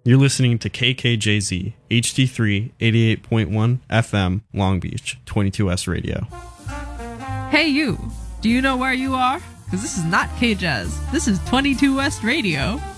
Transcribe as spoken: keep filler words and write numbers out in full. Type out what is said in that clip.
You're listening to K K J Z, H D three, eighty-eight point one F M, Long Beach, twenty-two S Radio. Hey you, do you know where you are? Because this is not K-Jazz, this is twenty-two West Radio.